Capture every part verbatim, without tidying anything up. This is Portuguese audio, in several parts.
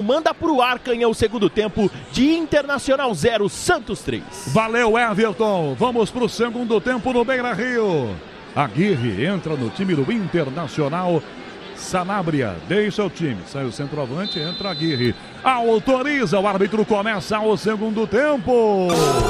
manda pro ar, Canhão, segundo tempo de Internacional zero, Santos três. Valeu, Everton. Vamos pro segundo tempo no Beira-Rio. Aguirre entra no time do Internacional. Sanabria deixa o time, sai o centroavante, entra Aguirre. Autoriza, o árbitro começa o segundo tempo.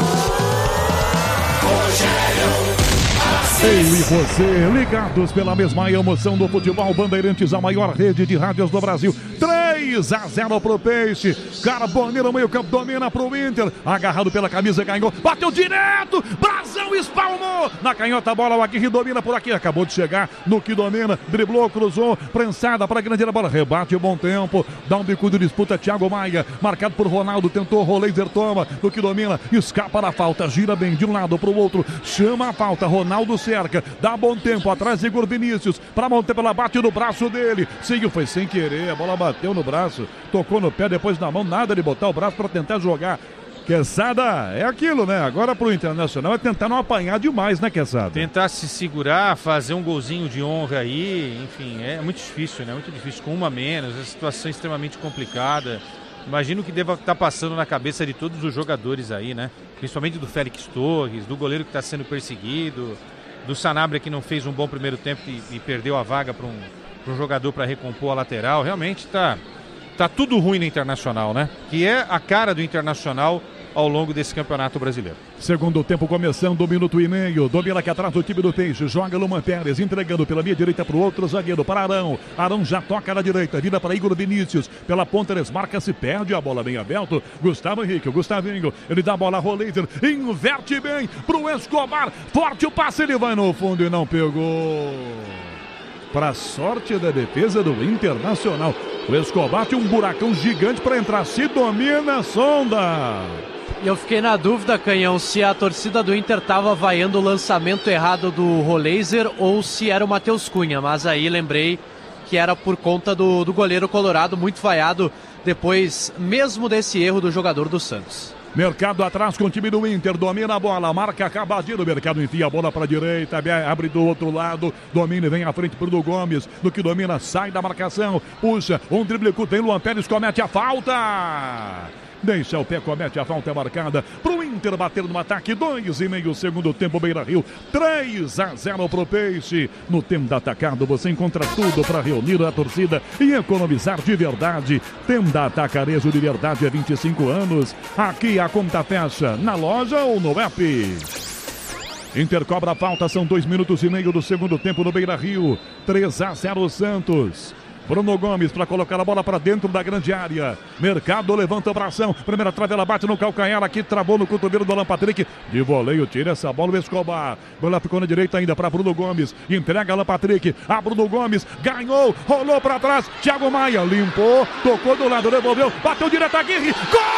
Eu e você, ligados pela mesma emoção do futebol. Bandeirantes, a maior rede de rádios do Brasil. três a zero pro Peixe. Carboneiro, meio campo, domina pro Inter. Agarrado pela camisa, ganhou. Bateu direto. Brasão espalmou. Na canhota a bola, o Aguirre domina por aqui. Acabou de chegar no que domina. Driblou, cruzou. Prensada para a grande bola. Rebate, bom tempo. Dá um bicudo, disputa Thiago Maia. Marcado por Ronaldo. Tentou, Roleiser toma. No que domina. Escapa da falta. Gira bem de um lado pro outro. Chama a falta. Ronaldo cerca. Dá bom tempo. Atrás, Igor Vinícius. Para Monteiro, ela bate no braço dele. Seguiu, foi sem querer. A bola bateu no braço. Tocou no pé, depois na mão. Nada de botar o braço para tentar jogar. Quesada, é aquilo, né? Agora pro Internacional é tentar não apanhar demais, né, Quesada? Tentar se segurar, fazer um golzinho de honra aí, enfim, é muito difícil, né? Muito difícil, com uma a menos, a situação é extremamente complicada. Imagino que deva estar passando na cabeça de todos os jogadores aí, né? Principalmente do Félix Torres, do goleiro que está sendo perseguido, do Sanabria que não fez um bom primeiro tempo e, e perdeu a vaga para um, para um jogador para recompor a lateral. Realmente está tá tudo ruim no Internacional, né? Que é a cara do Internacional ao longo desse campeonato brasileiro. Segundo tempo começando, um minuto e meio. Domina aqui atrás do time do Peixe. Joga Luman Pérez, entregando pela minha direita para o outro zagueiro, para Arão. Arão já toca na direita, vira para Igor Vinícius. Pela ponta, desmarca, se perde a bola bem aberto. Gustavo Henrique, o Gustavinho. Ele dá a bola a Roleiser, inverte bem pro Escobar. Forte o passe, ele vai no fundo e não pegou. Para sorte da defesa do Internacional. O Escobar tinha um buracão gigante para entrar. Se domina, sonda. E eu fiquei na dúvida, Canhão, se a torcida do Inter estava vaiando o lançamento errado do Roleiser ou se era o Matheus Cunha. Mas aí lembrei que era por conta do, do goleiro colorado, muito vaiado depois mesmo desse erro do jogador do Santos. Mercado atrás com o time do Inter, domina a bola, marca acabadinho, o Mercado enfia a bola para a direita, abre do outro lado, domina e vem à frente pro Gomes, do que domina, sai da marcação, puxa, um drible curto, tem Luan Pérez, comete a falta. Deixa o pé, comete a falta marcada pro Inter bater no ataque, dois e meio segundo tempo, Beira-Rio, três a zero pro Peixe. No tempo da atacado você encontra tudo para reunir a torcida e economizar de verdade. Tenda Atacarejo de verdade há vinte e cinco anos. Aqui a conta fecha, na loja ou no app. Inter cobra a falta, são dois minutos e meio do segundo tempo no Beira-Rio, três a zero Santos. Bruno Gomes para colocar a bola para dentro da grande área. Mercado levanta o bração. Primeira trave, ela bate no calcanhar. Aqui travou no cotovelo do Alan Patrick. De voleio, tira essa bola o Escobar. Bola ficou na direita ainda para Bruno Gomes. Entrega Alan Patrick. A Bruno Gomes ganhou. Rolou para trás. Thiago Maia limpou. Tocou do lado, devolveu. Bateu direto a Aguirre. Gol!